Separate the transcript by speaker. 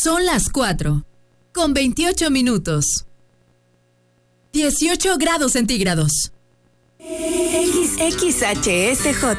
Speaker 1: Son las 4, con 28 minutos. 18 grados centígrados.
Speaker 2: XHSJ